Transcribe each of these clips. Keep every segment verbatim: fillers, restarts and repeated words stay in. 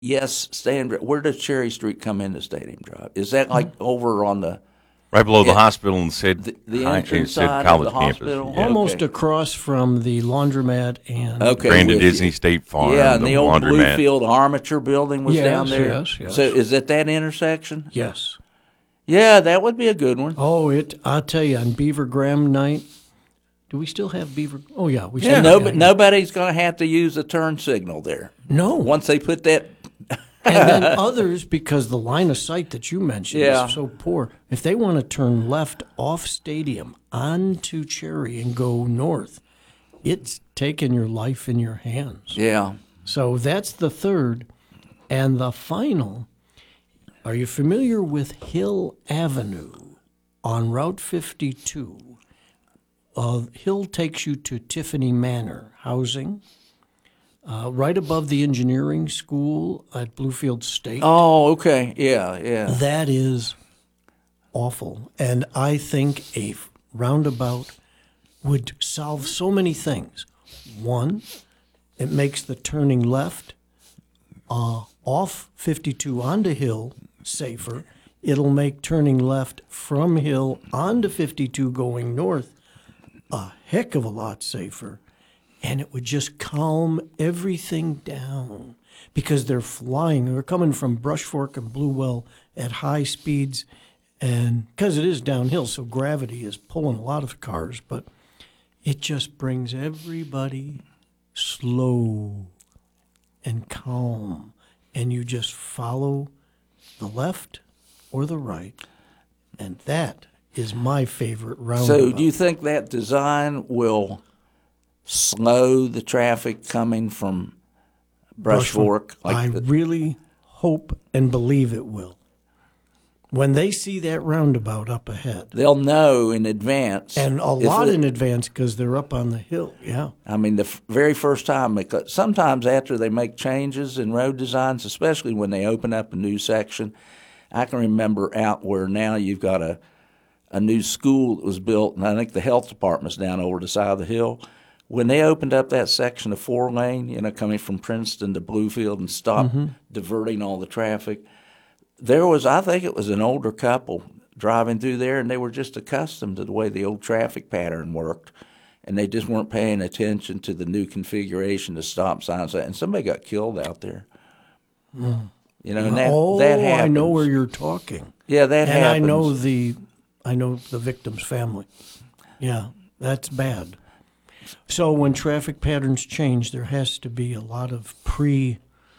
Yes, Stadium Drive. Where does Cherry Street come into Stadium Drive? Is that like over on the Right below the Yeah. hospital and said the, the hi- entrance it said side college of the campus. hospital? Yeah. Almost Okay. across from the laundromat and Okay, Brandon with Disney you. State Farm. Yeah, and the, the old laundromat. Bluefield Armature building was Yes, down there. yes, yes. So is it that intersection? yes. Yeah, that would be a good one. Oh, it. I'll tell you, on Beaver Graham night, do we still have Beaver? Oh yeah, we Yeah, still no, have but it. nobody's going to have to use a turn signal there. No. Once they put that, And then others, because the line of sight that you mentioned Yeah. is so poor, if they want to turn left off Stadium onto Cherry and go north, it's taking your life in your hands. yeah, So that's the third. And the final, are you familiar with Hill Avenue on Route fifty-two? Uh, Hill takes you to Tiffany Manor Housing, uh, right above the engineering school at Bluefield State. oh, okay, yeah, yeah. That is awful. And I think a roundabout would solve so many things. One, it makes the turning left uh, off fifty-two onto Hill safer. It'll make turning left from Hill onto fifty-two going north a heck of a lot safer. And it would just calm everything down because they're flying. They're coming from Brush Fork and Bluewell at high speeds. And because it is downhill, so gravity is pulling a lot of cars, but it just brings everybody slow and calm. And you just follow the left or the right. And that is my favorite roundabout. So do you think that design will slow the traffic coming from Brush Fork? I the- really hope and believe it will. When they see that roundabout up ahead, they'll know in advance. and a if lot it- in advance because they're up on the hill. Yeah. I mean, the f- very first time, because sometimes after they make changes in road designs, especially when they open up a new section, I can remember out where now you've got a a new school that was built, and I think the health department's down over the side of the hill. When they opened up that section of four lane, you know, coming from Princeton to Bluefield and stopped diverting all the traffic, there was, I think it was an older couple driving through there, and they were just accustomed to the way the old traffic pattern worked, and they just weren't paying attention to the new configuration, the stop signs, and somebody got killed out there. You know, and that, oh, that happens. I know where you're talking. Yeah, that and happens. I know the, I know the victim's family. Yeah, that's bad. So when traffic patterns change, there has to be a lot of pre.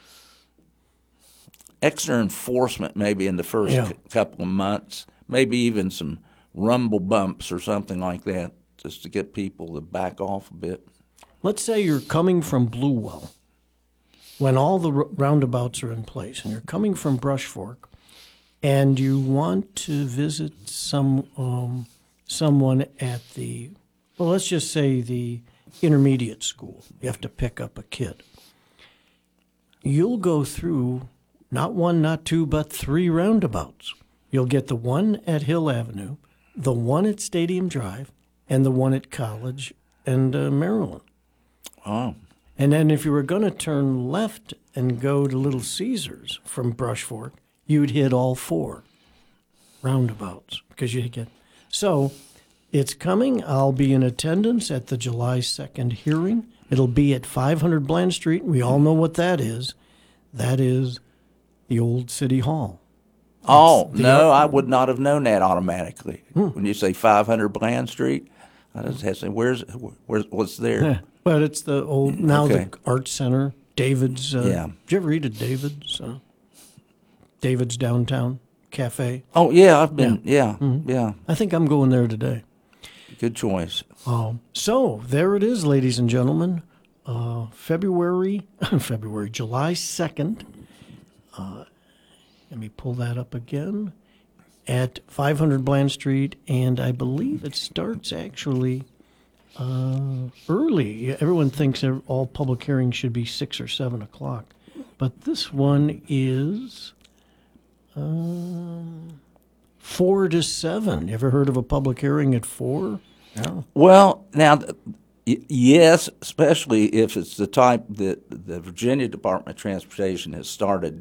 Extra enforcement maybe in the first Yeah. c- couple of months, maybe even some rumble bumps or something like that, just to get people to back off a bit. Let's say you're coming from Bluewell, when all the r- roundabouts are in place, and you're coming from Brush Fork, and you want to visit some um, someone at the, well, let's just say the intermediate school. You have to pick up a kid. You'll go through not one, not two, but three roundabouts. You'll get the one at Hill Avenue, the one at Stadium Drive, and the one at College and uh, Maryland. Oh, And then if you were going to turn left and go to Little Caesars from Brush Fork, you'd hit all four roundabouts because you get. So it's coming. I'll be in attendance at the July second hearing. It'll be at five hundred Bland Street. We all know what that is. That is the old City Hall. oh the no, ar- I would not have known that automatically. When you say five hundred Bland Street, I just had to say, where's, where's what's there? Yeah, but it's the old, now Okay. the Art Center, David's. Uh, Yeah. Did you ever eat at David's? Uh, David's Downtown Cafe. Oh yeah, I've been. Yeah, yeah, I think I'm going there today. good choice. Um, so there it is, ladies and gentlemen. Uh, February, February, July second. Uh, let me pull that up again at five hundred Bland Street, and I believe it starts actually uh, early. Everyone thinks ev- all public hearings should be six or seven o'clock, but this one is um, four to seven. You ever heard of a public hearing at four? No. Well, now th- Y- Yes, especially if it's the type that the Virginia Department of Transportation has started